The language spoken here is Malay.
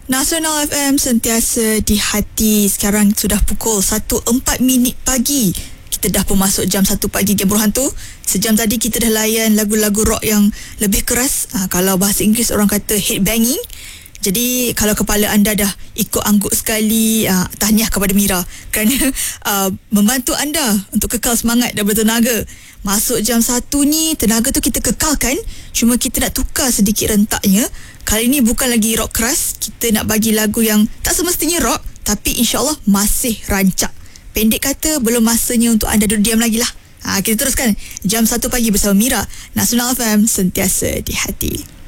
Nasional FM sentiasa di hati. Sekarang sudah pukul 1.04 pagi. Kita dah pun masuk jam 1 pagi Game Hantu. Sejam tadi kita dah layan lagu-lagu rock yang lebih keras. Kalau bahasa Inggeris orang kata headbanging. Jadi kalau kepala anda dah ikut angguk sekali, tahniah kepada Mira kerana membantu anda untuk kekal semangat dan bertenaga. Masuk jam 1 ni, tenaga tu kita kekalkan, cuma kita nak tukar sedikit rentaknya. Kali ni bukan lagi rock keras, kita nak bagi lagu yang tak semestinya rock, tapi insyaAllah masih rancak. Pendek kata, belum masanya untuk anda duduk diam lagi lah. Kita teruskan jam 1 pagi bersama Mira. Nasional FM sentiasa di hati.